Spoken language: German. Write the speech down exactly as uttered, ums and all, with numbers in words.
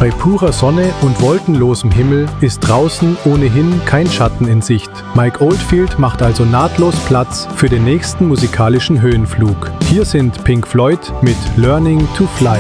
Bei purer Sonne und wolkenlosem Himmel ist draußen ohnehin kein Schatten in Sicht. Mike Oldfield macht also nahtlos Platz für den nächsten musikalischen Höhenflug. Hier sind Pink Floyd mit Learning to Fly.